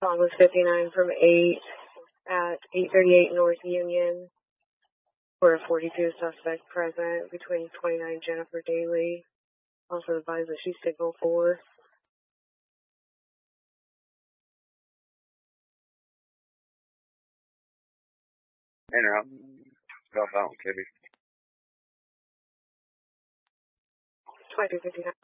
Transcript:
Call was 59 from 8 at 838 North Union. For a 42 suspect present between 29 Jennifer Daly. Also advised that she's signal 4. In or out? Southbound, KB. 2259.